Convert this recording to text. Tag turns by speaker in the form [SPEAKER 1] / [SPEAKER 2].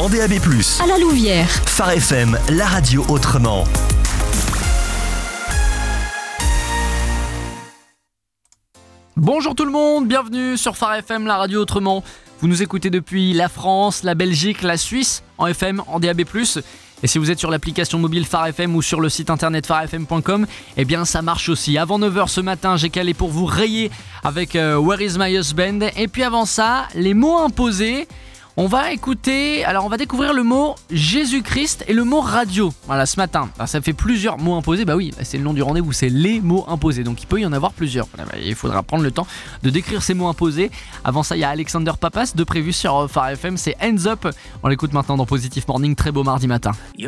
[SPEAKER 1] DAB+.
[SPEAKER 2] À la Louvière.
[SPEAKER 1] Phare FM, la radio autrement.
[SPEAKER 3] Bonjour tout le monde, bienvenue sur Phare FM, la radio autrement. Vous nous écoutez depuis la France, la Belgique, la Suisse, en FM, en DAB+. Et si vous êtes sur l'application mobile Phare FM ou sur le site internet pharefm.com, eh bien ça marche aussi. Avant 9h ce matin, j'ai calé pour vous rayer avec Where is my husband. Et puis avant ça, les mots imposés. On va découvrir le mot Jésus-Christ et le mot radio. Voilà, ce matin. Alors, ça fait plusieurs mots imposés. Bah oui, c'est le nom du rendez-vous, c'est les mots imposés. Donc il peut y en avoir plusieurs. Voilà, il faudra prendre le temps de décrire ces mots imposés. Avant ça, il y a Alexander Papas de prévu sur Phare FM. C'est Hands Up. On l'écoute maintenant dans Positive Morning. Très beau mardi matin.